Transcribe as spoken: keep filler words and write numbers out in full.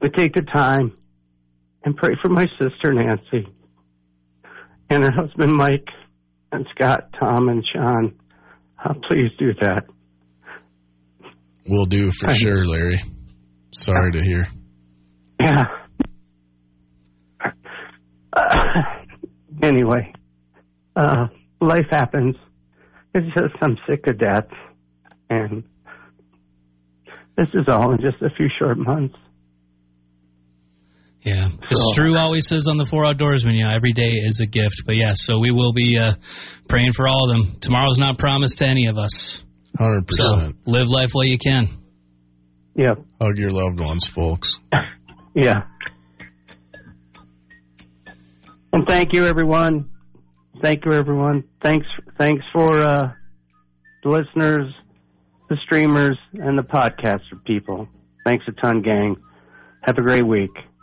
would take the time and pray for my sister Nancy and her husband Mike and Scott, Tom, and Sean. Uh, please do that. Will do for sure, Larry. Sorry to hear. Yeah. Uh, anyway, uh, life happens. It's just I'm sick of death. And this is all in just a few short months. Yeah. As so, Drew always says on the Four Outdoorsmen, yeah, every day is a gift. But, yeah, so we will be uh, praying for all of them. Tomorrow's not promised to any of us. one hundred percent. So live life while you can. Yeah. Hug your loved ones, folks. Yeah. And thank you, everyone. Thank you, everyone. Thanks, thanks for uh, the listeners, the streamers, and the podcaster people. Thanks a ton, gang. Have a great week.